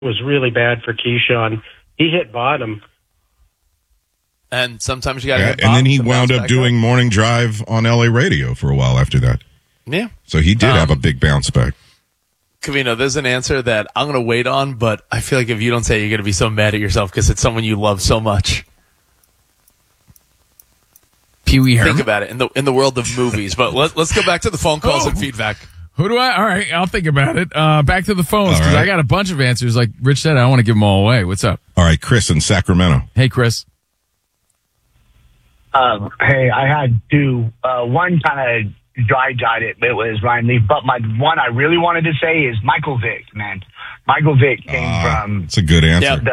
was really bad for Keyshawn. He hit bottom. And sometimes you got to hit And bottom then he to wound bounce up back doing morning drive on LA radio for a while after that. Yeah. So he did have a big bounce back. Covino, there's an answer that I'm going to wait on, but I feel like if you don't say it, you're going to be so mad at yourself because it's someone you love so much. Pee Wee Herman. Think about it in the world of movies. But let's go back to the phone calls and feedback. Who do I? All right, I'll think about it. Back to the phones because right. I got a bunch of answers. Like Rich said, I don't want to give them all away. What's up? All right, Chris in Sacramento. Hey, Chris. Hey, I had two. One kind of dry-jotted it. It was Ryan Leaf. But my one I really wanted to say is Michael Vick, man. Michael Vick came from... It's a good answer.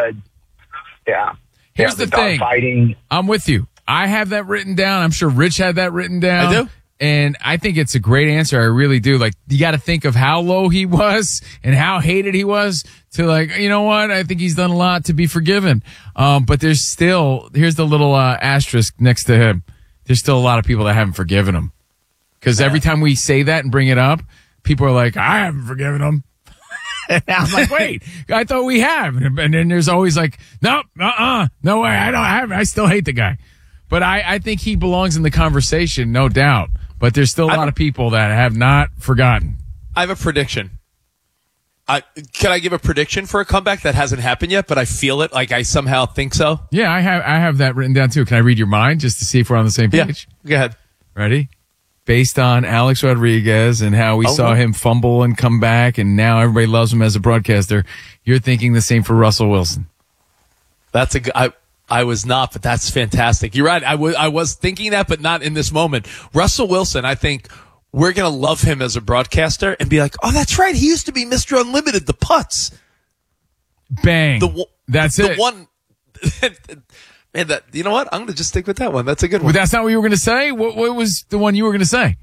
Here's the thing. Fighting. I'm with you. I have that written down. I'm sure Rich had that written down. I do. And I think it's a great answer. I really do. Like, you got to think of how low he was and how hated he was to like, you know what? I think he's done a lot to be forgiven. But there's still, here's the little asterisk next to him. There's still a lot of people that haven't forgiven him. Because every time we say that and bring it up, people are like, I haven't forgiven him. And I'm like, wait, I thought we have. And then there's always like, nope, no way, I still hate the guy. But I think he belongs in the conversation, no doubt. But there's still a lot of people that have not forgotten. I have a prediction. Can I give a prediction for a comeback that hasn't happened yet, but I feel it, like I somehow think so? Yeah, I have that written down too. Can I read your mind just to see if we're on the same page? Yeah, go ahead. Ready? Based on Alex Rodriguez and how we saw him fumble and come back, and now everybody loves him as a broadcaster, you're thinking the same for Russell Wilson. That's I was not, but that's fantastic. You're right. I was thinking that, but not in this moment. Russell Wilson, I think we're going to love him as a broadcaster and be like, oh, that's right. He used to be Mr. Unlimited, the putts. Bang. That's it. The one, man, you know what? I'm going to just stick with that one. That's a good one. But that's not what you were going to say? What was the one you were going to say?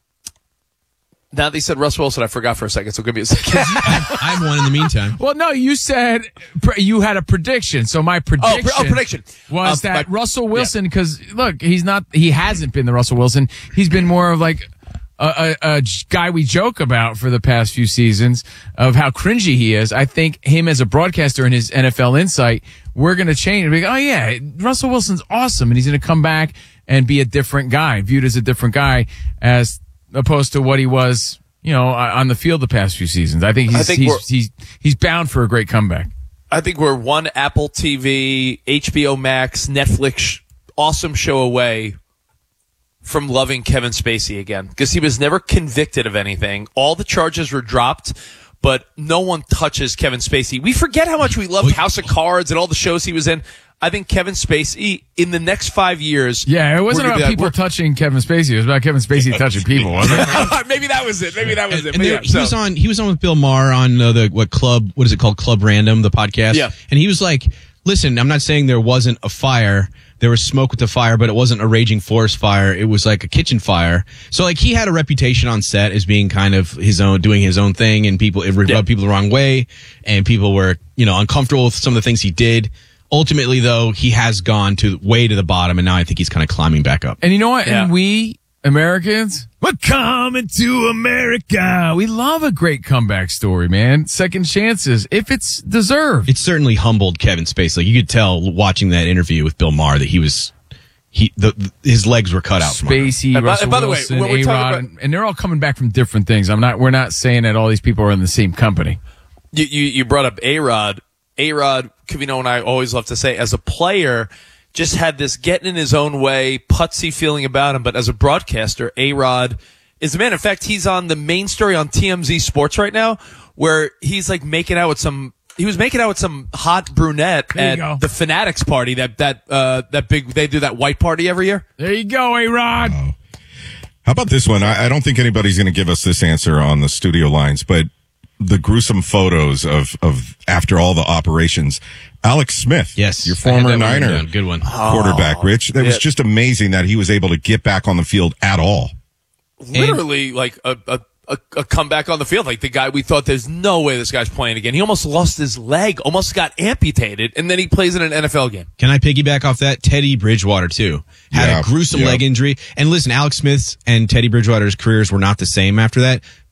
Now they said Russ Wilson, I forgot for a second, so give me a second. I have one in the meantime. Well, no, you said you had a prediction. So my prediction, was that Russell Wilson, because look, he hasn't been the Russell Wilson. He's been more of like a guy we joke about for the past few seasons of how cringy he is. I think him as a broadcaster and his NFL insight, we're going to change. We're oh yeah, Russell Wilson's awesome, and he's going to come back and be a different guy, viewed as a different guy as opposed to what he was, on the field the past few seasons. I think he's bound for a great comeback. I think we're one Apple TV, HBO Max, Netflix, awesome show away from loving Kevin Spacey again, because he was never convicted of anything. All the charges were dropped, but no one touches Kevin Spacey. We forget how much we loved House of Cards and all the shows he was in. I think Kevin Spacey, in the next 5 years... Yeah, it wasn't about people touching Kevin Spacey. It was about Kevin Spacey touching people, wasn't it? Maybe that was it. And he was on with Bill Maher on what is it called? Club Random, the podcast. Yeah. And he was like, listen, I'm not saying there wasn't a fire. There was smoke with the fire, but it wasn't a raging forest fire. It was like a kitchen fire. So like he had a reputation on set as being kind of doing his own thing, and it rubbed people the wrong way, and people were, uncomfortable with some of the things he did. Ultimately, though, he has gone way to the bottom, and now I think he's kind of climbing back up. And you know what? Yeah. And we Americans, we're coming to America. We love a great comeback story, man. Second chances, if it's deserved. It certainly humbled Kevin Spacey. Like, you could tell watching that interview with Bill Maher that his legs were cut out. Spacey, Russell Wilson, A-Rod, and they're all coming back from different things. We're not saying that all these people are in the same company. You brought up A-Rod. A-Rod, Covino and I always love to say, as a player, just had this getting in his own way, putsy feeling about him. But as a broadcaster, A-Rod is the man. In fact, he's on the main story on TMZ Sports right now, where he's like he was making out with some hot brunette at the Fanatics party, that big, they do that white party every year. There you go, A-Rod. Oh. How about this one? I don't think anybody's going to give us this answer on the studio lines, but the gruesome photos of after all the operations. Alex Smith, yes, your former Niner good one quarterback, Rich. That was just amazing that he was able to get back on the field at all. Literally, like a comeback on the field. Like the guy we thought there's no way this guy's playing again. He almost lost his leg, almost got amputated, and then he plays in an NFL game. Can I piggyback off that? Teddy Bridgewater, too. Had a gruesome leg injury. And listen, Alex Smith's and Teddy Bridgewater's careers were not the same after that.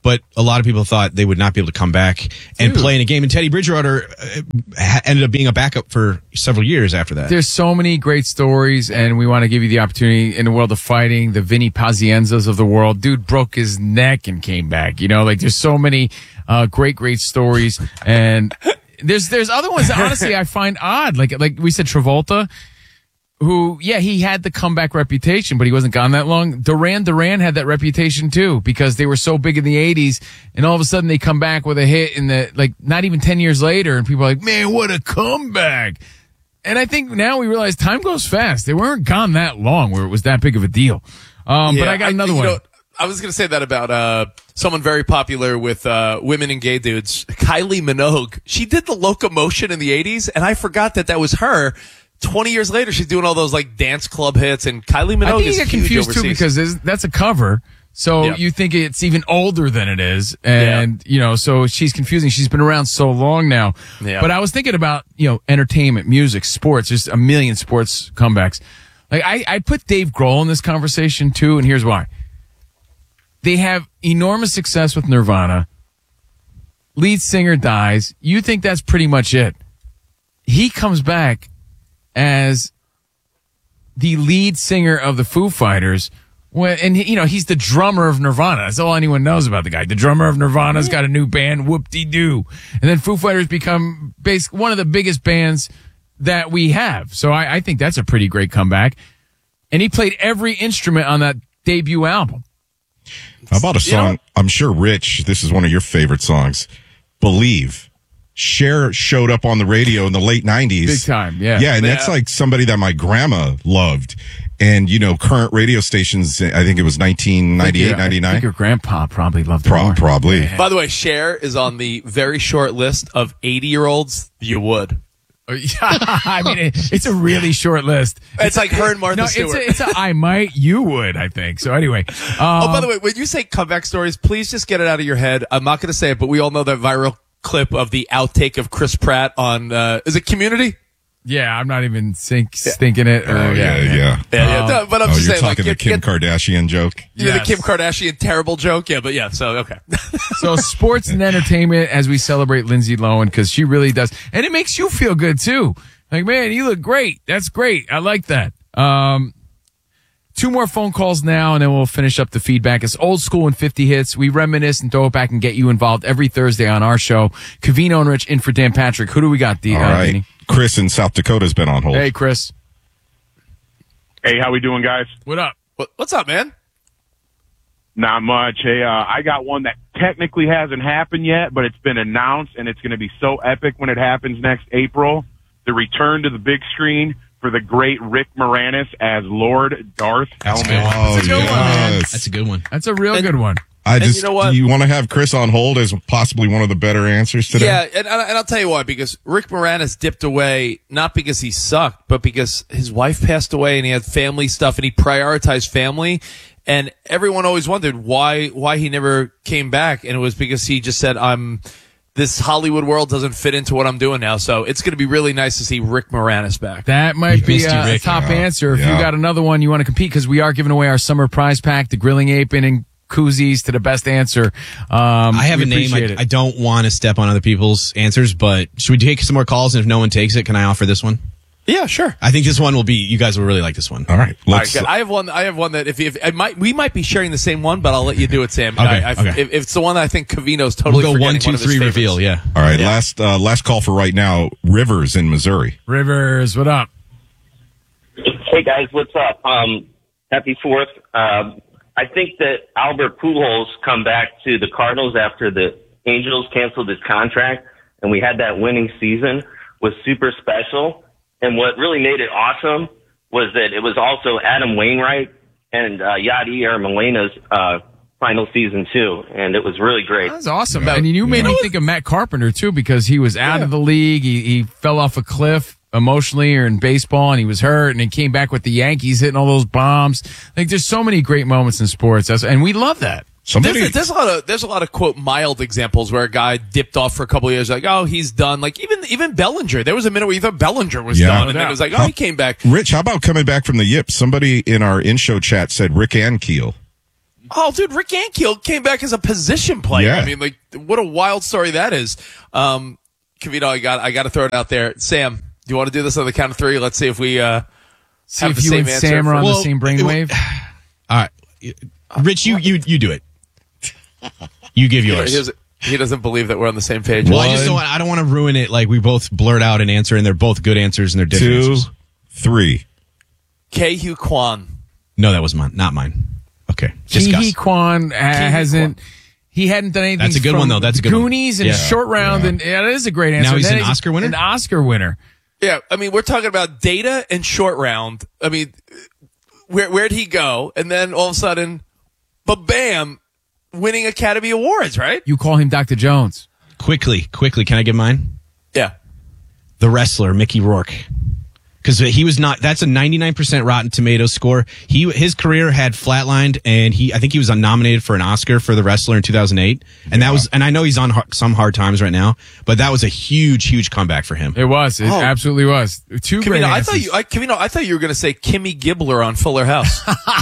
but a lot of people thought they would not be able to come back and play in a game. And Teddy Bridgewater ended up being a backup for several years after that. There's so many great stories, and we want to give you the opportunity in the world of fighting. The Vinny Pazienzas of the world, dude broke his neck and came back. Like there's so many great stories, and there's other ones that honestly I find odd. Like we said, Travolta, who, he had the comeback reputation, but he wasn't gone that long. Duran had that reputation too, because they were so big in the 80s, and all of a sudden they come back with a hit in not even 10 years later, and people are like, man, what a comeback. And I think now we realize time goes fast. They weren't gone that long where it was that big of a deal. But I got another one. I was going to say that about someone very popular with women and gay dudes, Kylie Minogue. She did the Locomotion in the 80s, and I forgot that was her. 20 years later, she's doing all those dance club hits, and Kylie Minogue I think is you get huge confused overseas. too, because that's a cover. So you think it's even older than it is. And, so she's confusing. She's been around so long now. Yeah. But I was thinking about, entertainment, music, sports, just a million sports comebacks. I put Dave Grohl in this conversation too, and here's why. They have enormous success with Nirvana. Lead singer dies. You think that's pretty much it. He comes back as the lead singer of the Foo Fighters. He's the drummer of Nirvana. That's all anyone knows about the guy. The drummer of Nirvana's got a new band, whoop-de-doo. And then Foo Fighters become one of the biggest bands that we have. So I think that's a pretty great comeback. And he played every instrument on that debut album. How about a song? I'm sure, Rich, this is one of your favorite songs. Believe. Cher showed up on the radio in the late 90s. Big time, yeah. Yeah, and that's like somebody that my grandma loved. And, current radio stations, I think it was 1998, 99. I think your grandpa probably loved it more. Probably. By the way, Cher is on the very short list of 80-year-olds you would. I mean, it's a really short list. It's like her and Martha Stewart. It's a I might, you would, I think. So anyway. By the way, when you say comeback stories, please just get it out of your head. I'm not going to say it, but we all know that viral clip of the outtake of Chris Pratt on, is it Community? Yeah, I'm not even thinking it. Yeah. No, but I'm just you're saying, talking the Kim Kardashian joke? Yeah, the Kim Kardashian terrible joke. Yeah, but so, okay. So sports and entertainment as we celebrate Lindsay Lohan, because she really does. And it makes you feel good, too. Like, man, you look great. That's great. I like that. 2 more phone calls now, and then we'll finish up the feedback. It's old school and 50 hits. We reminisce and throw it back and get you involved every Thursday on our show. Covino and Rich in for Dan Patrick. Who do we got? All right. Vinny? Chris in South Dakota has been on hold. Hey, Chris. Hey, how we doing, guys? What up? What's up, man? Not much. Hey, I got one that technically hasn't happened yet, but it's been announced, and it's going to be so epic when it happens next April. The return to the big screen for the great Rick Moranis as Lord Darth Helmet. That's a good one, man. That's a good one. That's a real good one. You know what? You want to have Chris on hold as possibly one of the better answers today? Yeah, and I'll tell you why. Because Rick Moranis dipped away, not because he sucked, but because his wife passed away and he had family stuff and he prioritized family. And everyone always wondered why he never came back. And it was because he just said, this Hollywood world doesn't fit into what I'm doing now. So it's going to be really nice to see Rick Moranis back. That might be a top answer. If you got another one you want to compete, because we are giving away our summer prize pack, the Grilling Apron and koozies to the best answer. I have a name. I don't want to step on other people's answers, but should we take some more calls? And if no one takes it, can I offer this one? Yeah, sure. I think this one will be. You guys will really like this one. All right, let's. I have one that we might be sharing the same one, but I'll let you do it, Sam. Okay. If it's the one that I think Covino's totally. We'll go 1, 2, 3 reveal. Yeah. All right. Yeah. Last call for right now. Rivers in Missouri. Rivers, what up? Hey guys, what's up? Happy 4th. I think that Albert Pujols come back to the Cardinals after the Angels canceled his contract, and we had that winning season was super special. And what really made it awesome was that it was also Adam Wainwright and Yadier Molena's final season too, and it was really great. That's awesome. And you made me think of Matt Carpenter too, because he was out of the league. He fell off a cliff emotionally or in baseball, and he was hurt, and he came back with the Yankees hitting all those bombs. Like, there's so many great moments in sports, and we love that. There's a lot of quote mild examples where a guy dipped off for a couple of years, like, oh, he's done. Like even Bellinger, there was a minute where you thought Bellinger was done, and then it was like, oh, he came back. Rich, how about coming back from the yips? Somebody in our in-show chat said Rick Ankiel. Oh, dude, Rick Ankiel came back as a position player. Yeah. I mean, like, what a wild story that is. Covino, I got to throw it out there. Sam, do you want to do this on the count of 3? Let's see if we See have if the you same and answer. Sam are on the same brainwave. All right. Rich, you do it. You give yours. He doesn't believe that we're on the same page. Well, I don't want to ruin it. Like we both blurt out an answer, and they're both good answers, and they're different 2, answers. 3. Ke-Huy Quan. No, that was not mine. Okay, Ke-Huy Quan hasn't. He hadn't done anything. That's a good from one, though. That's a good one. Goonies and Yeah. Short Round, and that is a great answer. Now he's And an then Oscar winner? An Oscar winner. Yeah, I mean, we're talking about Data and Short Round. I mean, where'd he go? And then all of a sudden, bam, winning Academy Awards, right? You call him Dr. Jones. Quickly, can I get mine? Yeah. The wrestler, Mickey Rourke. Because he was not. That's a 99% Rotten Tomatoes score. His career had flatlined, and I think he was nominated for an Oscar for The Wrestler in 2008. And that was. And I know he's on some hard times right now, but that was a huge comeback for him. It was. It absolutely was. Two great answers. Covino, I thought you were going to say Kimmy Gibbler on Fuller House.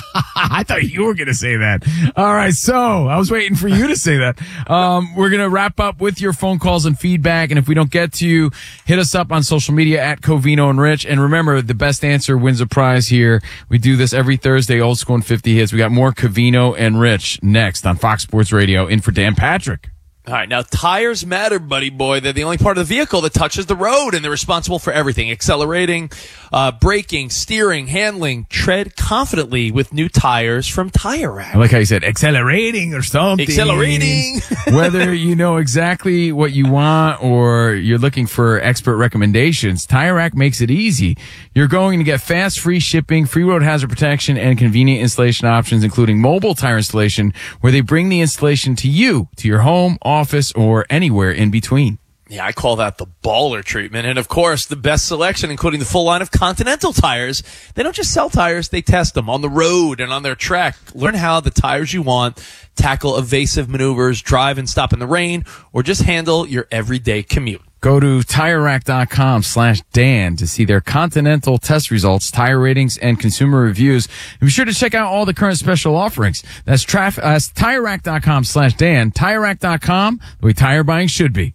I thought you were going to say that. All right, so I was waiting for you to say that. We're going to wrap up with your phone calls and feedback, and if we don't get to you, hit us up on social media at Covino and Rich. And remember, the best answer wins a prize here. We do this every Thursday, Old School and 50 Hits. We got more Covino and Rich next on Fox Sports Radio. In for Dan Patrick. All right, now tires matter, buddy boy. They're the only part of the vehicle that touches the road, and they're responsible for everything: accelerating, braking, steering, handling. Tread confidently with new tires from Tire Rack. I like how you said accelerating or something. Accelerating. Whether you know exactly what you want or you're looking for expert recommendations, Tire Rack makes it easy. You're going to get fast, free shipping, free road hazard protection, and convenient installation options, including mobile tire installation, where they bring the installation to you, to your home, office, or anywhere in between. Yeah, I call that the baller treatment. And of course, the best selection, including the full line of Continental tires. They don't just sell tires, they test them on the road and on their track. Learn how the tires you want tackle evasive maneuvers, drive and stop in the rain, or just handle your everyday commute. Go to TireRack.com/Dan to see their Continental test results, tire ratings, and consumer reviews. And be sure to check out all the current special offerings. That's TireRack.com/Dan. TireRack.com, the way tire buying should be.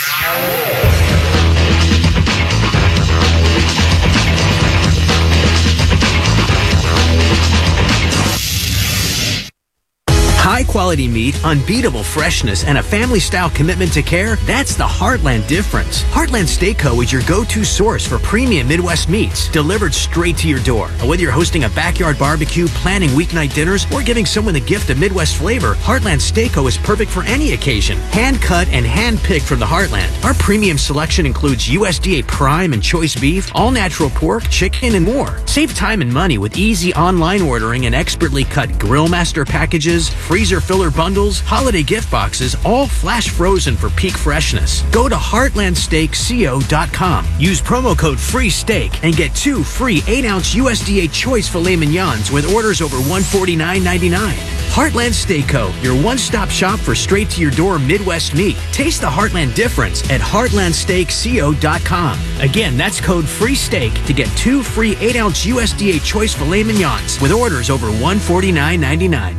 High-quality meat, unbeatable freshness, and a family-style commitment to care, that's the Heartland difference. Heartland Steak Co. is your go-to source for premium Midwest meats, delivered straight to your door. And whether you're hosting a backyard barbecue, planning weeknight dinners, or giving someone the gift of Midwest flavor, Heartland Steak Co. is perfect for any occasion. Hand-cut and hand-picked from the Heartland. Our premium selection includes USDA Prime and Choice Beef, all-natural pork, chicken, and more. Save time and money with easy online ordering and expertly cut Grill Master packages, freezer filler bundles, holiday gift boxes, all flash frozen for peak freshness. Go to heartlandsteakco.com. Use promo code FREESTEAK and get 2 free 8-ounce USDA Choice filet mignons with orders over $149.99. Heartland Steak Co., your one-stop shop for straight-to-your-door Midwest meat. Taste the Heartland difference at heartlandsteakco.com. Again, that's code FREESTEAK to get 2 free 8-ounce USDA Choice filet mignons with orders over $149.99.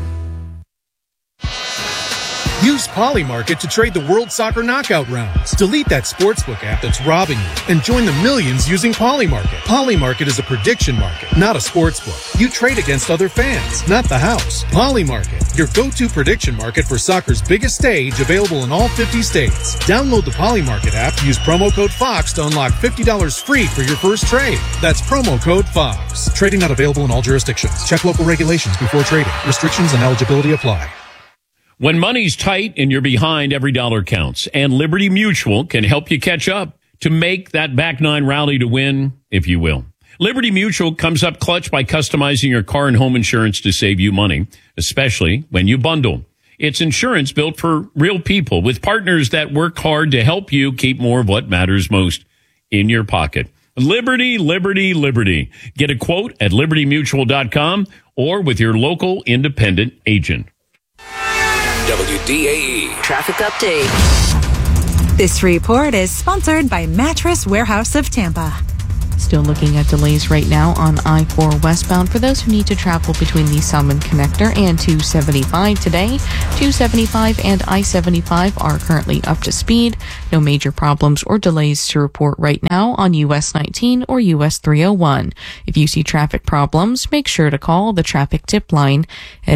Use Polymarket to trade the World Soccer Knockout rounds. Delete that sportsbook app that's robbing you and join the millions using Polymarket. Polymarket is a prediction market, not a sportsbook. You trade against other fans, not the house. Polymarket, your go-to prediction market for soccer's biggest stage, available in all 50 states. Download the Polymarket app, use promo code FOX to unlock $50 free for your first trade. That's promo code FOX. Trading not available in all jurisdictions. Check local regulations before trading. Restrictions and eligibility apply. When money's tight and you're behind, every dollar counts. And Liberty Mutual can help you catch up to make that back nine rally to win, if you will. Liberty Mutual comes up clutch by customizing your car and home insurance to save you money, especially when you bundle. It's insurance built for real people with partners that work hard to help you keep more of what matters most in your pocket. Liberty, Liberty, Liberty. Get a quote at libertymutual.com or with your local independent agent. WDAE Traffic Update. This report is sponsored by Mattress Warehouse of Tampa. Still looking at delays right now on I-4 westbound for those who need to travel between the Summon Connector and 275 today. 275 and I-75 are currently up to speed. No major problems or delays to report right now on US 19 or US 301. If you see traffic problems, make sure to call the traffic tip line at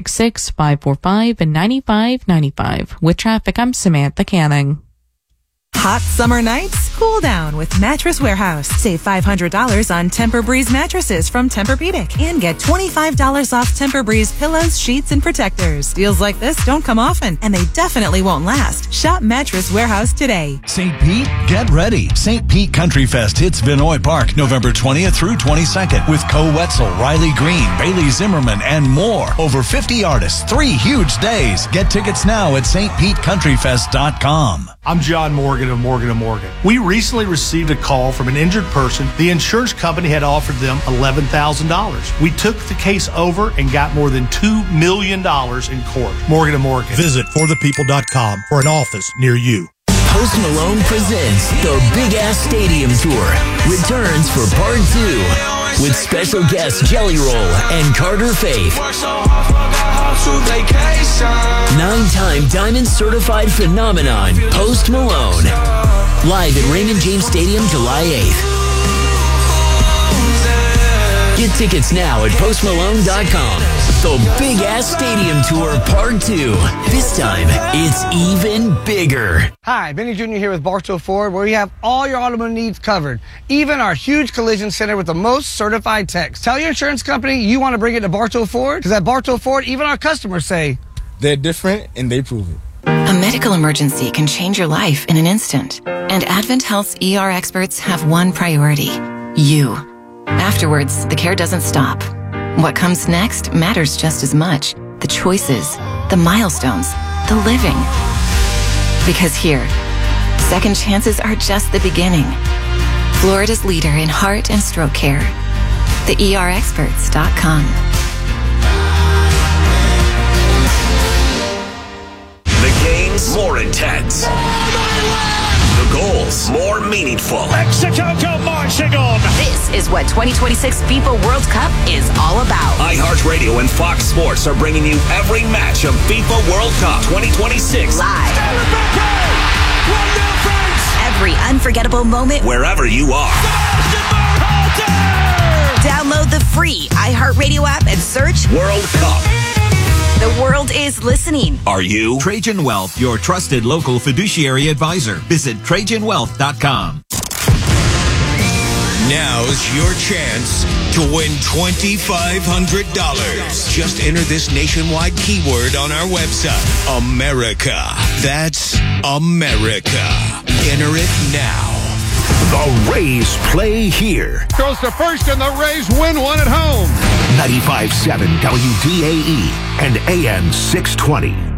866-545-9595. With traffic, I'm Samantha Canning. Hot summer nights? Cool down with Mattress Warehouse. Save $500 on Tempur-Breeze mattresses from Tempur-Pedic and get $25 off Tempur-Breeze pillows, sheets, and protectors. Deals like this don't come often, and they definitely won't last. Shop Mattress Warehouse today. St. Pete, get ready. St. Pete Country Fest hits Vinoy Park November 20th through 22nd with Co Wetzel, Riley Green, Bailey Zimmerman, and more. Over 50 artists, 3 huge days. Get tickets now at stpetecountryfest.com. I'm John Morgan of Morgan & Morgan. We recently received a call from an injured person. The insurance company had offered them $11,000. We took the case over and got more than $2 million in court. Morgan & Morgan. Visit forthepeople.com for an office near you. Post Malone presents the Big Ass Stadium Tour. Returns for Part 2 with special guests Jelly Roll and Carter Faith. 9-time Diamond Certified Phenomenon, Post Malone. Live at Raymond James Stadium, July 8th. Get tickets now at postmalone.com. The Big Ass Stadium Tour Part 2. This time, it's even bigger. Hi, Benny Jr. here with Barstow Ford, where we have all your automobile needs covered. Even our huge collision center with the most certified techs. Tell your insurance company you want to bring it to Barstow Ford, because at Barstow Ford, even our customers say they're different and they prove it. A medical emergency can change your life in an instant. And Advent Health's ER experts have one priority: you. Afterwards, the care doesn't stop. What comes next matters just as much. The choices, the milestones, the living. Because here, second chances are just the beginning. Florida's leader in heart and stroke care. TheERexperts.com. The games more intense. The goals more meaningful. Mexico go marching on. This is what 2026 FIFA World Cup is all about. iHeartRadio and Fox Sports are bringing you every match of FIFA World Cup 2026 live. Every unforgettable moment wherever you are. Download the free iHeartRadio app and search World Cup. The world is listening. Are you? Trajan Wealth, your trusted local fiduciary advisor. Visit TrajanWealth.com. Now's your chance to win $2,500. Just enter this nationwide keyword on our website. America. That's America. Enter it now. The Rays play here. Goes to first, and the Rays win one at home. 95.7 WDAE and AM 620.